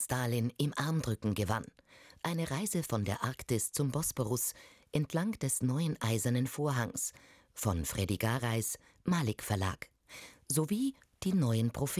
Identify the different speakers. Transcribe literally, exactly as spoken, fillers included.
Speaker 1: Stalin im Armdrücken gewann. Eine Reise von der Arktis zum Bosporus entlang des neuen Eisernen Vorhangs von Freddy Gareis Malik Verlag sowie Die neuen Propheten